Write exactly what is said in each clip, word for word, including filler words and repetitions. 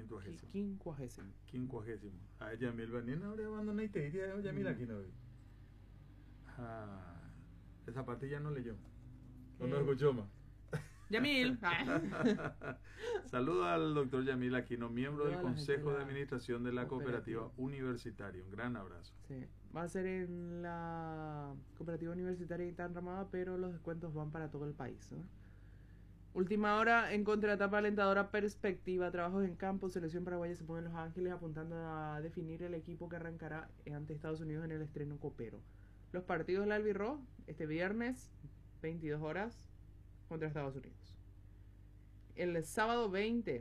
quincuagésimo. Quincuagésimo. Quincuagésimo. Ah, Yamil Vanina ahora abandona y te diría, Yamil aquí no vi. Ah, esa parte ya no leyó. No nos escuchó más. Yamil. Saludo al doctor Yamil Aquino, miembro Saludo del a la Consejo gente de de la Administración de la cooperativa. Cooperativa Universitaria. Un gran abrazo. Sí, va a ser en la cooperativa universitaria Itán Ramada, pero los descuentos van para todo el país, ¿no? Última hora, en contraetapa alentadora perspectiva, trabajos en campo, selección paraguaya se pone en Los Ángeles apuntando a definir el equipo que arrancará ante Estados Unidos en el estreno copero. Los partidos del Albirrojo este viernes, veintidós horas, contra Estados Unidos. El sábado veinte,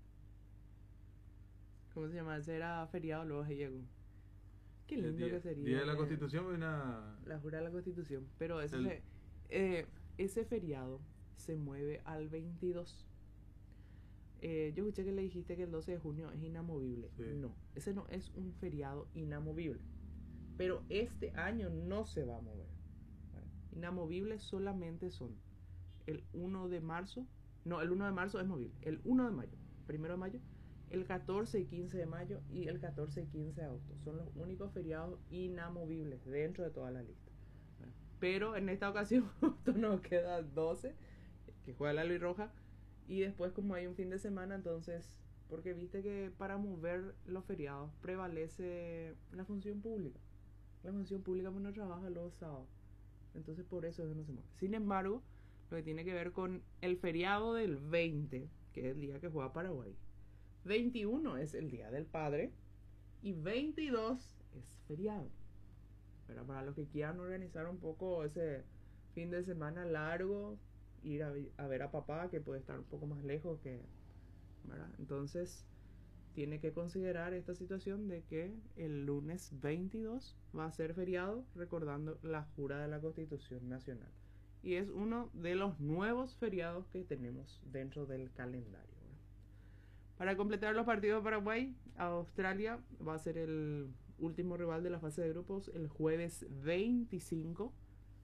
¿cómo se llama? Será feriado, luego se llegó. Qué lindo día, que sería. Día de la eh, Constitución, una... La jura de la Constitución. Pero ese, El- se- eh, ese feriado se mueve al veintidós. Eh, yo escuché que le dijiste que el doce de junio es inamovible. Sí. No, ese no es un feriado inamovible. Pero este año no se va a mover. Bueno, inamovibles solamente son el uno de marzo. No, el uno de marzo es movible. El uno de mayo, primero de mayo, el catorce y quince de mayo y el catorce y quince de agosto. Son los únicos feriados inamovibles dentro de toda la lista. Bueno, pero en esta ocasión justo nos queda doce, que juega la Albirroja, y después como hay un fin de semana, entonces, porque viste que para mover los feriados prevalece la función pública. La función pública no trabaja los sábados. Entonces por eso eso no se mueve. Sin embargo, lo que tiene que ver con el feriado del veinte, que es el día que juega Paraguay. veintiuno es el día del padre y veintidós es feriado. Pero para los que quieran organizar un poco ese fin de semana largo, ir a, a ver a papá, que puede estar un poco más lejos, que, ¿verdad? Entonces tiene que considerar esta situación de que el lunes veintidós va a ser feriado, recordando la jura de la Constitución Nacional. Y es uno de los nuevos feriados que tenemos dentro del calendario, ¿verdad? Para completar los partidos de Paraguay, Australia va a ser el último rival de la fase de grupos el jueves veinticinco.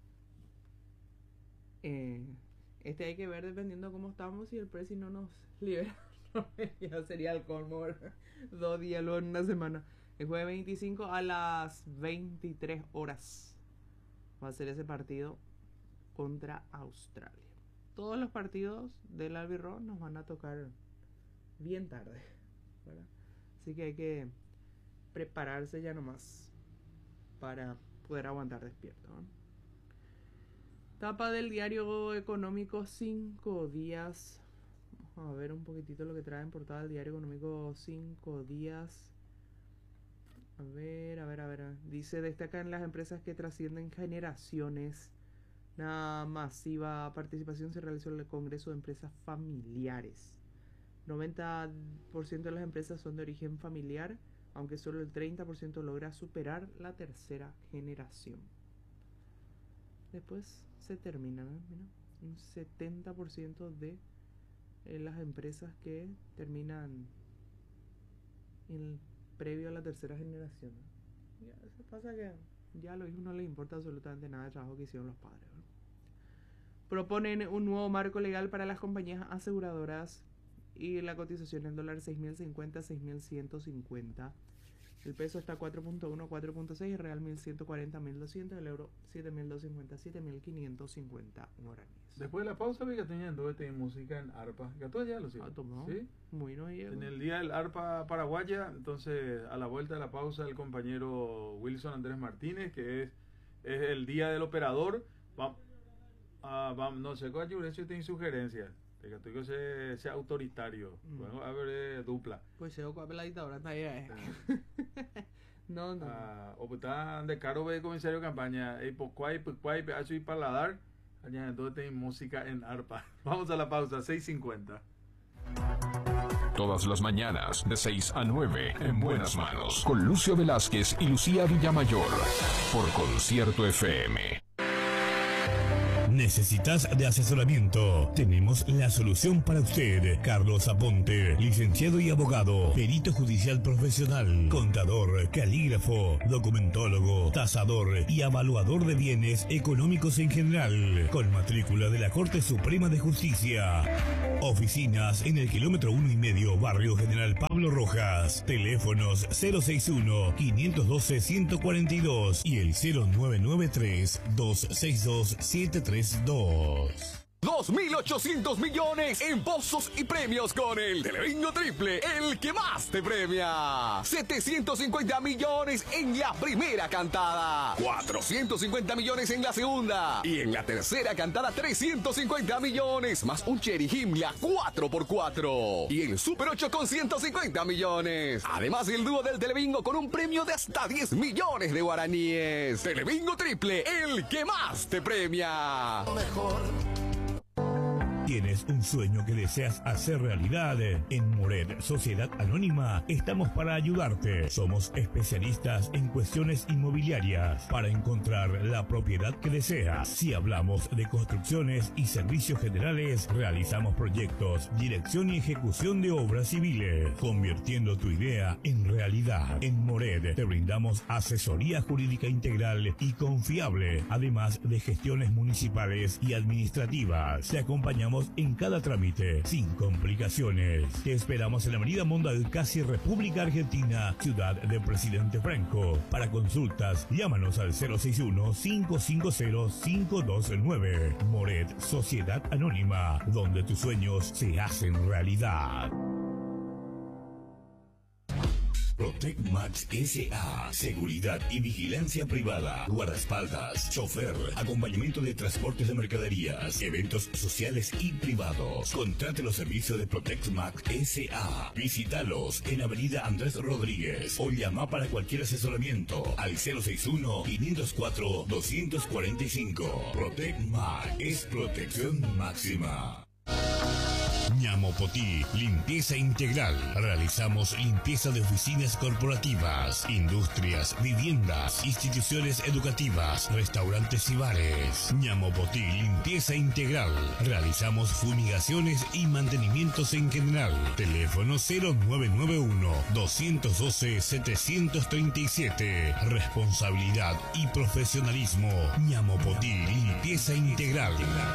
Eh, este hay que ver dependiendo cómo estamos. Si el Presi no nos libera, ya sería el colmo, ¿verdad? Dos días luego en una semana. El jueves veinticinco a las veintitrés horas va a ser ese partido contra Australia. Todos los partidos del Albirrojo nos van a tocar bien tarde, ¿verdad? Así que hay que prepararse ya nomás para poder aguantar despierto, ¿no? Tapa del diario económico, cinco días. Vamos a ver un poquitito lo que trae en portada el diario económico, cinco días. A ver, a ver, a ver. Dice, destacan las empresas que trascienden generaciones. Una masiva participación se realizó en el Congreso de Empresas Familiares. noventa por ciento de las empresas son de origen familiar, aunque solo el treinta por ciento logra superar la tercera generación. Después se termina, ¿no? Mira, un setenta por ciento de eh, las empresas que terminan en, previo a la tercera generación, ¿no? Ya se pasa que ya a los hijos no les importa absolutamente nada del trabajo que hicieron los padres, ¿no? Proponen un nuevo marco legal para las compañías aseguradoras y la cotización en dólar seis mil cincuenta, seis mil ciento cincuenta. El peso está cuatro punto uno, cuatro punto seis, el real mil ciento cuarenta, mil doscientos, el euro siete mil doscientos cincuenta, siete mil quinientos cincuenta guaraníes. Después de la pausa, vi que tenían dos de música en arpa. ¿Gató ya lo Ah, tomó. ¿Sí? Muy no llego. En el día del arpa paraguaya, entonces a la vuelta de la pausa el compañero Wilson Andrés Martínez, que es, es el día del operador. Vamos, ah, vamos, no sé cuál yo tiene sugerencias. De que tú sea, sea autoritario. Mm. Bueno, a ver, eh, dupla. Pues se con la dictadura está ahí, eh. No, no. Ah, o pues están de caro de comisario de campaña. Y por cuál, por cuál, pedazo y paladar. Allá entonces tienen música en arpa. Vamos a la pausa, seis cincuenta. Todas las mañanas, de seis a nueve, en Buenas Manos, con Lucio Velázquez y Lucía Villamayor, por Concierto F M. ¿Necesitas de asesoramiento? Tenemos la solución para usted. Carlos Aponte, licenciado y abogado, perito judicial profesional, contador, calígrafo, documentólogo, tasador y evaluador de bienes económicos en general, con matrícula de la Corte Suprema de Justicia. Oficinas en el kilómetro uno y medio, Barrio General Pablo Rojas. Teléfonos cero seis uno, quinientos doce, ciento cuarenta y dos y el cero nueve nueve tres, doscientos sesenta y dos, setecientos treinta y dos. dos mil ochocientos millones en pozos y premios con el Telebingo Triple, el que más te premia. setecientos cincuenta millones en la primera cantada, cuatrocientos cincuenta millones en la segunda y en la tercera cantada trescientos cincuenta millones, más un Cherry Himmler cuatro por cuatro y el Super ocho con ciento cincuenta millones. Además el dúo del Telebingo con un premio de hasta diez millones de guaraníes. Telebingo Triple, el que más te premia. Mejor. ¿Tienes un sueño que deseas hacer realidad? En Moret Sociedad Anónima estamos para ayudarte. Somos especialistas en cuestiones inmobiliarias para encontrar la propiedad que deseas. Si hablamos de construcciones y servicios generales, realizamos proyectos, dirección y ejecución de obras civiles, convirtiendo tu idea en realidad. En Moret te brindamos asesoría jurídica integral y confiable, además de gestiones municipales y administrativas. Te acompañamos en cada trámite, sin complicaciones. Te esperamos en la avenida Monday, casi República Argentina, ciudad de Presidente Franco. Para consultas, llámanos al cero seis uno, cinco cinco cero, cinco dos nueve. Moret Sociedad Anónima, donde tus sueños se hacen realidad. Protec Max S A. Seguridad y vigilancia privada. Guardaespaldas, chofer, acompañamiento de transportes de mercaderías, eventos sociales y privados. Contrate los servicios de Protec Max S A. Visítalos en Avenida Andrés Rodríguez o llama para cualquier asesoramiento al cero seis uno, quinientos cuatro, doscientos cuarenta y cinco. Protec Max es protección máxima. Ñamopotí, limpieza integral. Realizamos limpieza de oficinas corporativas, industrias, viviendas, instituciones educativas, restaurantes y bares. Ñamopotí, limpieza integral. Realizamos fumigaciones y mantenimientos en general. Teléfono cero nueve nueve uno, dos uno dos, setecientos treinta y siete. Responsabilidad y profesionalismo. Ñamopotí, limpieza integral.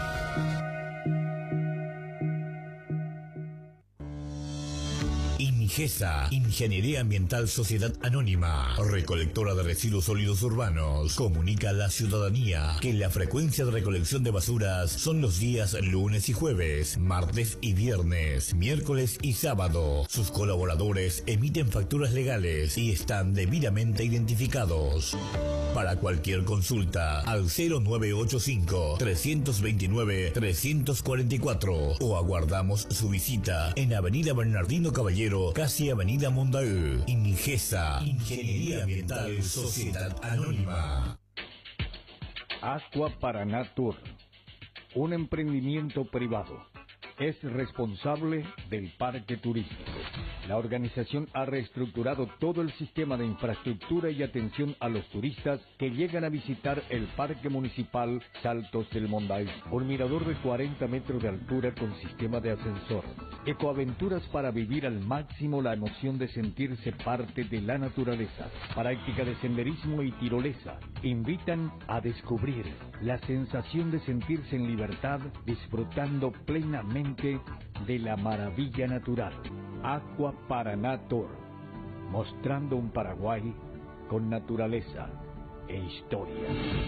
INIGESA, Ingeniería Ambiental Sociedad Anónima, recolectora de residuos sólidos urbanos, comunica a la ciudadanía que la frecuencia de recolección de basuras son los días lunes y jueves, martes y viernes, miércoles y sábado. Sus colaboradores emiten facturas legales y están debidamente identificados. Para cualquier consulta, al cero nueve ocho cinco, tres dos nueve, tres cuatro cuatro o aguardamos su visita en Avenida Bernardino Caballero, casi Avenida Mondaú. INIGESA, Ingeniería Ambiental Sociedad Anónima. Aqua Paraná Tour, un emprendimiento privado. Es responsable del parque turístico. La organización ha reestructurado todo el sistema de infraestructura y atención a los turistas que llegan a visitar el Parque Municipal Saltos del Monday. Un mirador de cuarenta metros de altura con sistema de ascensor. Ecoaventuras para vivir al máximo la emoción de sentirse parte de la naturaleza. Práctica de senderismo y tirolesa. Invitan a descubrir la sensación de sentirse en libertad, disfrutando plenamente de la maravilla natural. Aqua Paraná Tour, mostrando un Paraguay con naturaleza e historia.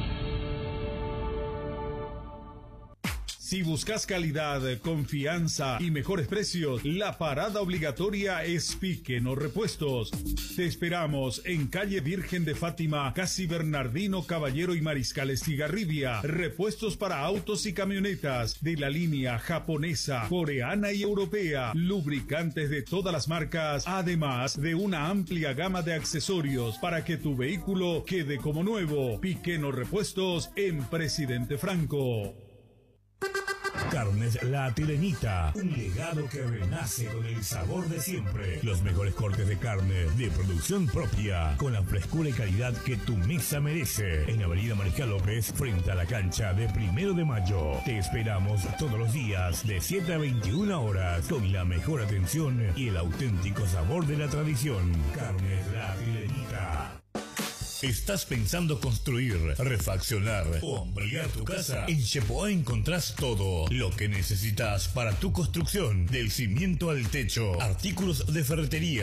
Si buscas calidad, confianza y mejores precios, la parada obligatoria es Piqueno Repuestos. Te esperamos en calle Virgen de Fátima, casi Bernardino Caballero y Mariscal Estigarribia. Repuestos para autos y camionetas de la línea japonesa, coreana y europea. Lubricantes de todas las marcas, además de una amplia gama de accesorios para que tu vehículo quede como nuevo. Piqueno Repuestos en Presidente Franco. Carnes La Tilenita, un legado que renace con el sabor de siempre. Los mejores cortes de carne de producción propia, con la frescura y calidad que tu mesa merece. En Avenida Mariscal López, frente a la cancha de Primero de Mayo. Te esperamos todos los días de siete a veintiuna horas, con la mejor atención y el auténtico sabor de la tradición. Carnes La Tilenita. ¿Estás pensando construir, refaccionar o ampliar tu casa? En Chepoá encontrás todo lo que necesitas para tu construcción, del cimiento al techo, artículos de ferretería,